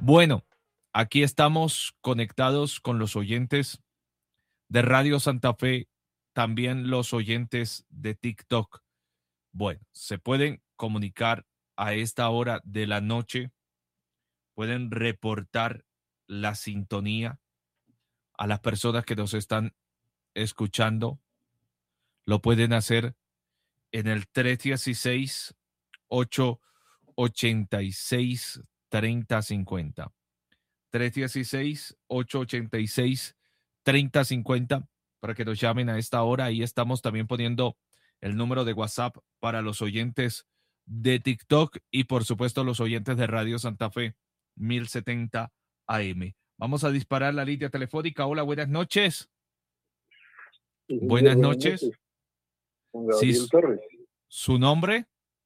Bueno, aquí estamos conectados con los oyentes de Radio Santa Fe, también los oyentes de TikTok. Bueno, se pueden comunicar a esta hora de la noche, pueden reportar la sintonía a las personas que nos están escuchando. Lo pueden hacer en el 316-886-3050. 316-886-3050 para que nos llamen a esta hora. Ahí estamos también poniendo el número de WhatsApp para los oyentes de TikTok y por supuesto los oyentes de Radio Santa Fe 1070 AM. Vamos a disparar la línea telefónica. Hola, buenas noches. Sí, Buenas noches. Con Gabriel Sí, Torres. ¿su nombre?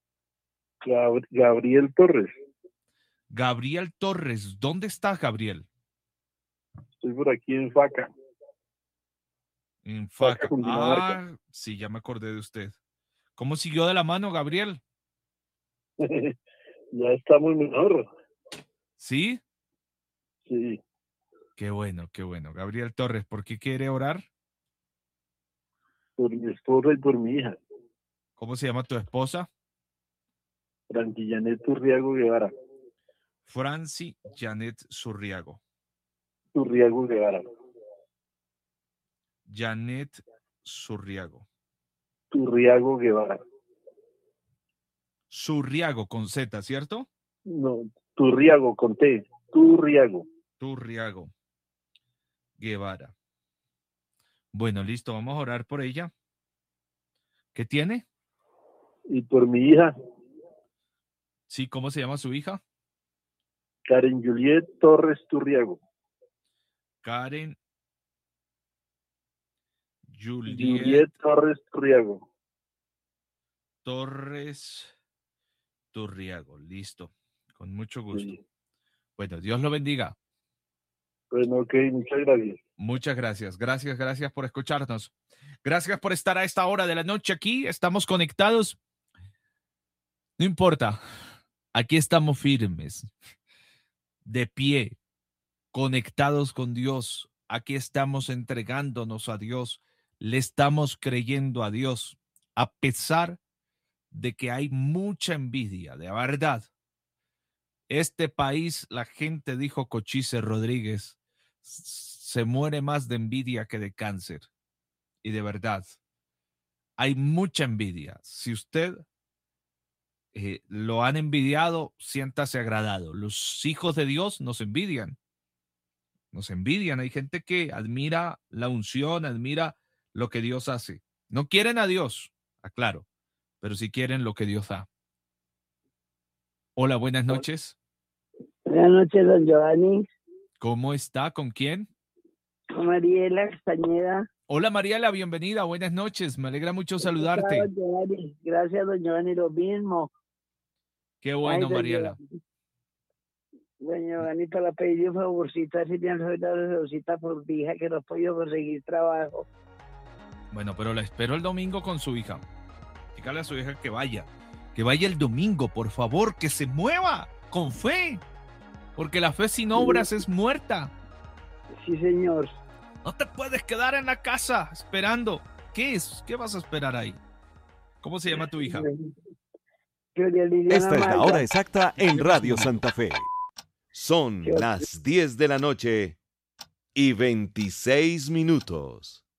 Gabriel Torres. Gabriel Torres. ¿Dónde está Gabriel? Estoy por aquí en Faca. En Faca, Faca. Cundinamarca. Sí, ya me acordé de usted. ¿Cómo siguió de la mano, Gabriel? Ya está muy mejor. ¿Sí? Sí. Qué bueno, qué bueno. Gabriel Torres, ¿por qué quiere orar? Por mi esposa y por mi hija. ¿Cómo se llama tu esposa? Frankie Janet Turriago Guevara. Franci Janet Zurriago. Turriago Guevara. Janet Zurriago. Turriago Guevara. Zurriago con Z, ¿cierto? No, Turriago con T. Turriago. Zurriago Guevara. Bueno, listo, vamos a orar por ella. ¿Qué tiene? Y por mi hija, Sí, ¿cómo se llama su hija? Karen Juliet Torres Turriago. Karen Juliet Torres Turriago. Torres Turriago. Listo, con mucho gusto. Sí. Bueno, Dios lo bendiga. Bueno, ok, muchas gracias. Muchas gracias. Gracias por escucharnos. Gracias por estar a esta hora de la noche aquí. Estamos conectados. No importa. Aquí estamos firmes, de pie, conectados con Dios. Aquí estamos entregándonos a Dios. Le estamos creyendo a Dios, a pesar de que hay mucha envidia, de verdad. Este país, la gente dijo Cochise Rodríguez, se muere más de envidia que de cáncer. Y de verdad, hay mucha envidia. Si usted lo han envidiado, siéntase agradado. Los hijos de Dios nos envidian. Nos envidian. Hay gente que admira la unción, admira lo que Dios hace. No quieren a Dios, aclaro, pero sí quieren lo que Dios da. Hola, buenas noches. Buenas noches, don Giovanni. ¿Cómo está? ¿Con quién? Con Mariela Castañeda. Hola, Mariela, bienvenida. Buenas noches. Me alegra mucho saludarte. Don Giovanni. Gracias, don Giovanni, lo mismo. Qué bueno, Ay, Mariela. Don Giovanni, para pedir un favorcito, si me han dado una favorcita por mi hija que no he podido conseguir trabajo. Bueno, pero la espero el domingo con su hija. Dígale a su hija que vaya el domingo, por favor, que se mueva con fe, porque la fe sin obras es muerta. Sí, señor. No te puedes quedar en la casa esperando. ¿Qué es? ¿Qué vas a esperar ahí? ¿Cómo se llama tu hija? Esta es la hora exacta en Radio Santa Fe. Son las 10 de la noche y 26 minutos.